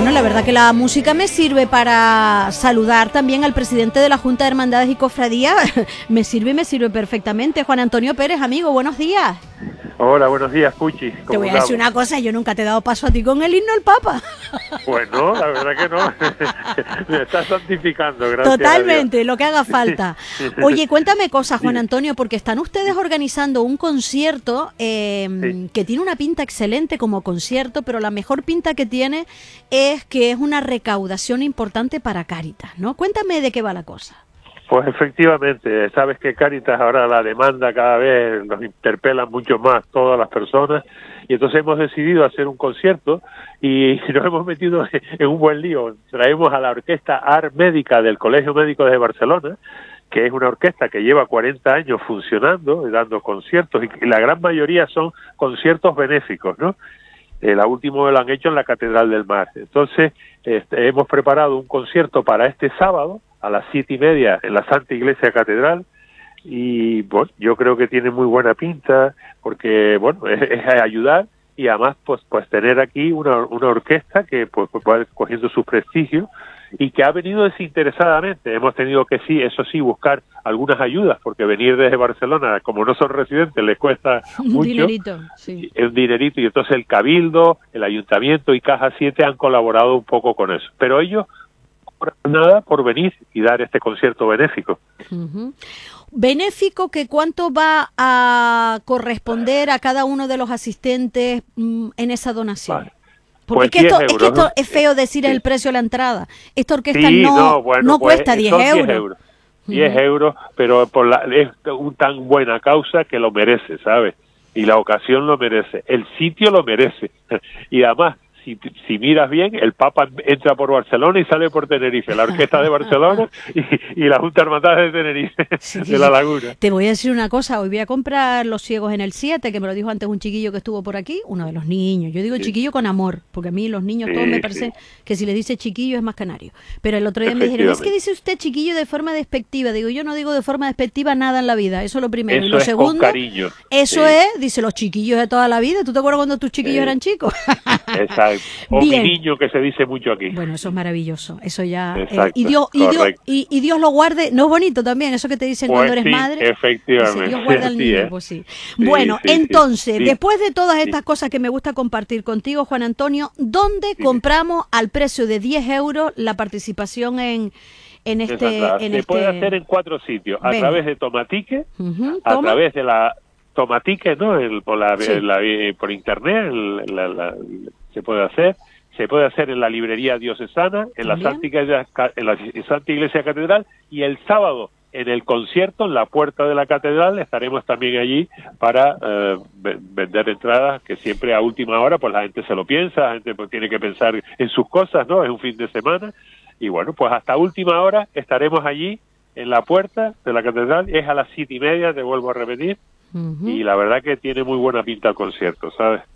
Bueno, la verdad que la música me sirve para saludar también al presidente de la Junta de Hermandades y Cofradías. me sirve perfectamente. Juan Antonio Pérez, amigo, buenos días. Hola, buenos días, Puchi. Te voy a decir una cosa, yo nunca te he dado paso a ti con el himno al Papa. Pues no, la verdad que no. Me estás santificando, gracias. Totalmente, lo que haga falta. Oye, cuéntame cosas, Juan Antonio, porque están ustedes organizando un concierto que tiene una pinta excelente como concierto, pero la mejor pinta que tiene es que es una recaudación importante para Cáritas, ¿no? Cuéntame de qué va la cosa. Pues efectivamente, sabes que Cáritas ahora la demanda cada vez nos interpela mucho más todas las personas y entonces hemos decidido hacer un concierto y nos hemos metido en un buen lío. Traemos a la Orquesta Art Médica del Colegio Médico de Barcelona, que es una orquesta que lleva 40 años funcionando, dando conciertos y la gran mayoría son conciertos benéficos, ¿no? La última lo han hecho en la Catedral del Mar. Entonces hemos preparado un concierto para este sábado a las 7:30 en la Santa Iglesia Catedral y bueno, yo creo que tiene muy buena pinta porque bueno, es ayudar y además pues tener aquí una orquesta que pues va cogiendo su prestigio y que ha venido desinteresadamente. Hemos tenido que eso sí, buscar algunas ayudas porque venir desde Barcelona, como no son residentes, les cuesta mucho. Un dinerito, sí. Un dinerito y entonces el Cabildo, el Ayuntamiento y Caja 7 han colaborado un poco con eso. Pero ellos nada por venir y dar este concierto benéfico. Benéfico, que ¿cuánto va a corresponder a cada uno de los asistentes en esa donación? Vale. Porque pues es que esto es feo decir el precio de la entrada. Esta orquesta no cuesta 10 euros. 10 euros, pero es una tan buena causa que lo merece, ¿sabes? Y la ocasión lo merece, el sitio lo merece. Y además, si miras bien, el Papa entra por Barcelona y sale por Tenerife, la Orquesta de Barcelona y la Junta de Hermandades de Tenerife, de La Laguna. Te voy a decir una cosa, hoy voy a comprar Los Ciegos en el 7, que me lo dijo antes un chiquillo que estuvo por aquí, uno de los niños. Yo digo chiquillo con amor, porque a mí los niños todos me parecen que si le dice chiquillo es más canario. Pero el otro día me dijeron, es que dice usted chiquillo de forma despectiva. Digo, yo no digo de forma despectiva nada en la vida, eso es lo primero. Eso y lo es segundo, con cariño. Eso es, dice, los chiquillos de toda la vida. ¿Tú te acuerdas cuando tus chiquillos eran chicos? Exacto. O bien. Mi niño, que se dice mucho aquí. Bueno, eso es maravilloso. Eso ya. Exacto, y Dios lo guarde. No es bonito también, eso que te dicen pues cuando eres madre. Efectivamente. Dios guarda al niño, pues sí. Bueno, entonces, después de todas estas cosas que me gusta compartir contigo, Juan Antonio, ¿dónde compramos al precio de 10 euros la participación en Se puede hacer en 4 sitios. A través de Tomatique, a través de la Tomatique, ¿no? Por internet, se puede hacer. Se puede hacer en la librería diocesana, en la Santa Iglesia Catedral, y el sábado en el concierto en la puerta de la catedral estaremos también allí para vender entradas, que siempre a última hora pues la gente se lo piensa, la gente pues tiene que pensar en sus cosas, ¿no? Es un fin de semana y bueno, pues hasta última hora estaremos allí en la puerta de la catedral. Es a las 7:30, te vuelvo a repetir, y la verdad que tiene muy buena pinta el concierto, ¿sabes?